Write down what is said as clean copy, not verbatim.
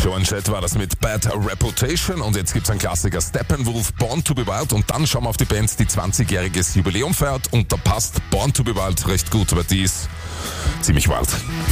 Joan Jett war das mit Bad Reputation und jetzt gibt's einen Klassiker Steppenwolf, Born to be Wild und dann schauen wir auf die Band, die 20-jähriges Jubiläum feiert und da passt Born to be Wild recht gut, weil die ist ziemlich wild.